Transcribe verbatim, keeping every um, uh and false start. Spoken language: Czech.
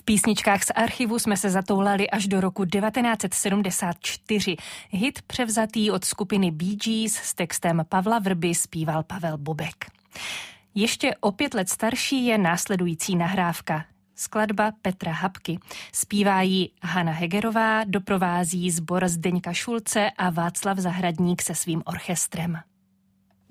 V písničkách z archivu jsme se zatoulali až do roku devatenáct set sedmdesát čtyři. Hit převzatý od skupiny Bee Gees s textem Pavla Vrby zpíval Pavel Bobek. Ještě o pět let starší je následující nahrávka. Skladba Petra Hapky. Zpívá ji Hana Hegerová, doprovází sbor Zdeňka Šulce a Václav Zahradník se svým orchestrem.